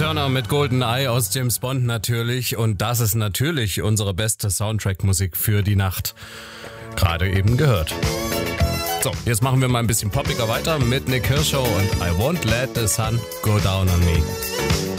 Turner mit Golden Eye aus James Bond natürlich. Und das ist natürlich unsere beste Soundtrack-Musik für die Nacht. Gerade eben gehört. So, jetzt machen wir mal ein bisschen poppiger weiter mit Nick Kershaw und I Won't Let the Sun Go Down on Me.